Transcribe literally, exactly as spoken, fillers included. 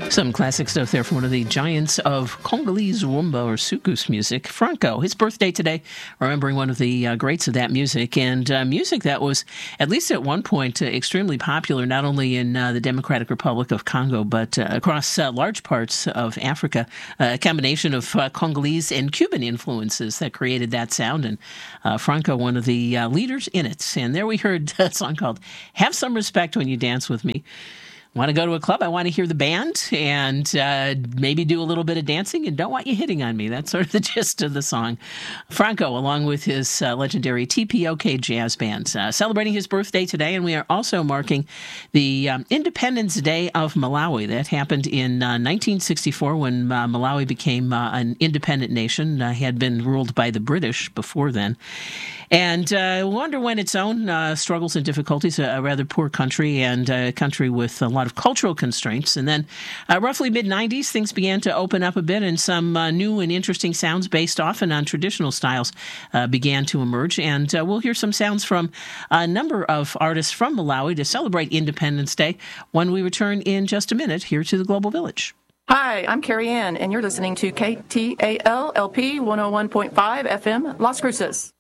Some classic stuff there from one of the giants of Congolese rumba or soukous music, Franco. His birthday today, remembering one of the uh, greats of that music, and uh, music that was, at least at one point, uh, extremely popular, not only in uh, the Democratic Republic of Congo, but uh, across uh, large parts of Africa. Uh, a combination of uh, Congolese and Cuban influences that created that sound, and uh, Franco, one of the uh, leaders in it. And there we heard a song called Have Some Respect When You Dance With Me. Want to go to a club? I want to hear the band and uh, maybe do a little bit of dancing and don't want you hitting on me. That's sort of the gist of the song. Franco, along with his uh, legendary T P O K Jazz Band, uh, celebrating his birthday today, and we are also marking the um, Independence Day of Malawi. That happened in uh, nineteen sixty-four when uh, Malawi became uh, an independent nation. Uh, had been ruled by the British before then. And uh, will underwent its own uh, struggles and difficulties, a, a rather poor country and a country with a lot of cultural constraints. And then uh, roughly mid nineties, things began to open up a bit, and some uh, new and interesting sounds based often on traditional styles uh, began to emerge. And uh, we'll hear some sounds from a number of artists from Malawi to celebrate Independence Day when we return in just a minute here to the Global Village. Hi, I'm Carrie Ann, and you're listening to K T A L L P one oh one point five F M, Las Cruces.